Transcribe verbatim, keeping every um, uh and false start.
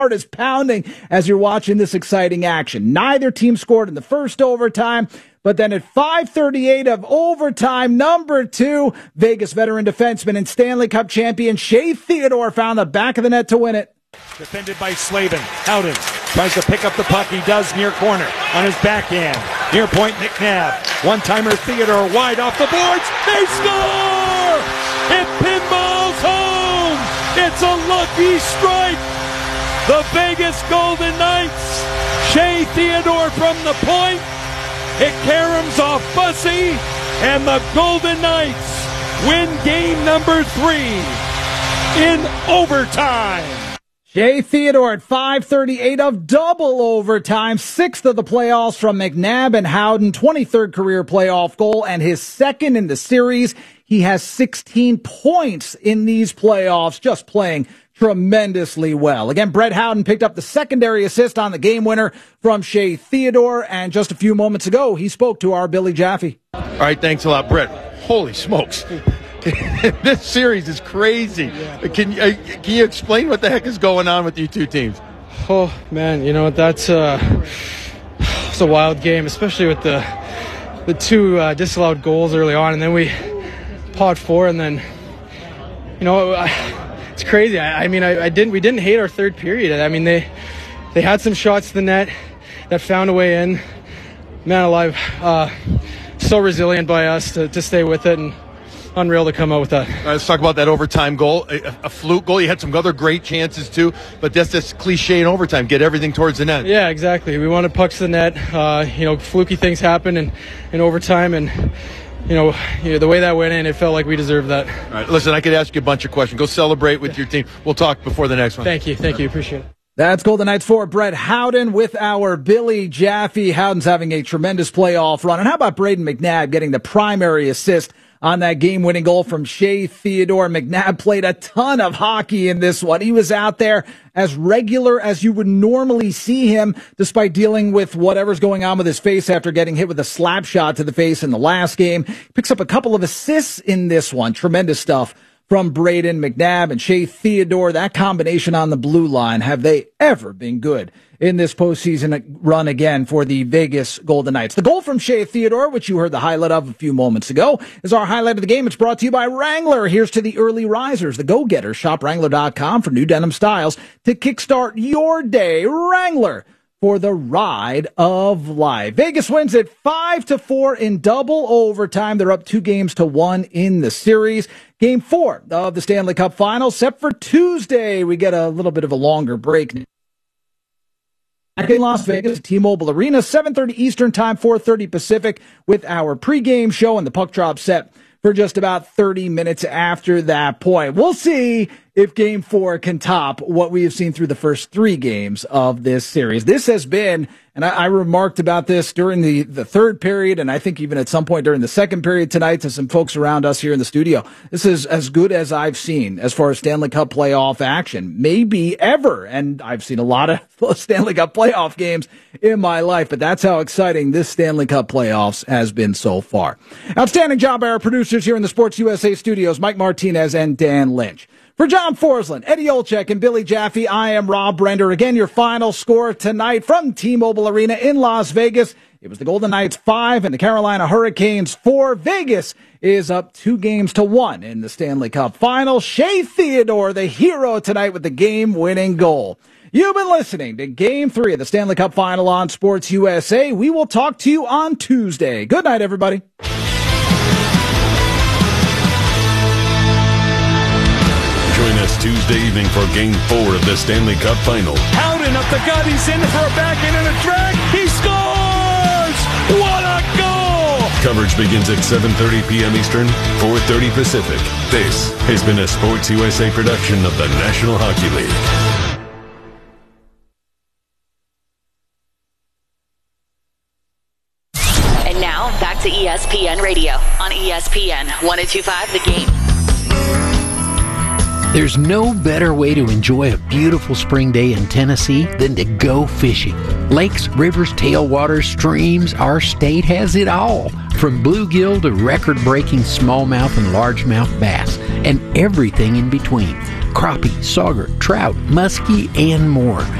heart is pounding as you're watching this exciting action. Neither team scored in the first overtime, but then at five thirty-eight of overtime, number two, Vegas veteran defenseman and Stanley Cup champion Shea Theodore found the back of the net to win it. Defended by Slavin. Howden tries to pick up the puck. He does near corner on his backhand. Near point, McNabb. One-timer Theodore wide off the boards. They score! It pinballs home! It's a lucky strike! The Vegas Golden Knights. Shea Theodore from the point. It caroms off Bussy. And the Golden Knights win game number three in overtime. Shea Theodore at five thirty-eight of double overtime, sixth of the playoffs from McNabb and Howden, twenty-third career playoff goal, and his second in the series. He has sixteen points in these playoffs, just playing tremendously well. Again, Brett Howden picked up the secondary assist on the game winner from Shea Theodore, and just a few moments ago, he spoke to our Billy Jaffe. All right, thanks a lot, Brett. Holy smokes. This series is crazy. Yeah. Can, uh, can you explain what the heck is going on with you two teams? Oh, man, you know what, that's uh, it's a wild game, especially with the the two uh, disallowed goals early on, and then we pod four, and then, you know, I, it's crazy. I, I mean, I, I didn't. we didn't hate our third period. I mean, they they had some shots to the net that found a way in. Man alive, uh, so resilient by us to, to stay with it, and unreal to come out with that. All right, let's talk about that overtime goal, a, a fluke goal. You had some other great chances too, but that's this cliche in overtime, get everything towards the net. Yeah, exactly. We wanted pucks to the net. Uh, you know, fluky things happen in, in overtime, and you know, you know, the way that went in, it felt like we deserved that. All right, listen, I could ask you a bunch of questions. Go celebrate with your team. We'll talk before the next one. Thank you. Thank you. Appreciate it. That's Golden Knights for Brett Howden with our Billy Jaffe. Howden's having a tremendous playoff run. And how about Braden McNabb getting the primary assist on that game-winning goal from Shea Theodore? McNabb played a ton of hockey in this one. He was out there as regular as you would normally see him, despite dealing with whatever's going on with his face after getting hit with a slap shot to the face in the last game. Picks up a couple of assists in this one. Tremendous stuff from Braden McNabb and Shea Theodore. That combination on the blue line, have they ever been good in this postseason run again for the Vegas Golden Knights? The goal from Shea Theodore, which you heard the highlight of a few moments ago, is our highlight of the game. It's brought to you by Wrangler. Here's to the early risers, the go-getters. Shop Wrangler dot com for new denim styles to kickstart your day. Wrangler, for the ride of life. Vegas wins at five to four in double overtime. They're up two games to one in the series. Game four of the Stanley Cup Finals set for Tuesday. We get a little bit of a longer break in Las Vegas, T-Mobile Arena, seven thirty Eastern Time, four thirty Pacific, with our pregame show and the puck drop set for just about thirty minutes after that point. We'll see if Game four can top what we have seen through the first three games of this series. This has been, and I, I remarked about this during the, the third period, and I think even at some point during the second period tonight to some folks around us here in the studio. This is as good as I've seen as far as Stanley Cup playoff action, maybe ever. And I've seen a lot of Stanley Cup playoff games in my life, but that's how exciting this Stanley Cup playoffs has been so far. Outstanding job by our producers here in the Sports U S A studios, Mike Martinez and Dan Lynch. For John Forsland, Eddie Olczyk, and Billy Jaffe, I am Rob Brender. Again, your final score tonight from T-Mobile Arena in Las Vegas. It was the Golden Knights five and the Carolina Hurricanes four. Vegas is up two games to one in the Stanley Cup Final. Shea Theodore, the hero tonight with the game-winning goal. You've been listening to Game three of the Stanley Cup Final on Sports U S A. We will talk to you on Tuesday. Good night, everybody. Join us Tuesday evening for Game four of the Stanley Cup Final. Howden up the gut. He's in for a backhand and a drag. He scores! What a goal! Coverage begins at seven thirty p.m. Eastern, four thirty Pacific. This has been a Sports U S A production of the National Hockey League. And now, back to E S P N Radio on E S P N one oh two point five The Game. There's no better way to enjoy a beautiful spring day in Tennessee than to go fishing. Lakes, rivers, tailwaters, streams, our state has it all. From bluegill to record-breaking smallmouth and largemouth bass, and everything in between. crappie, sauger, trout, muskie, and more.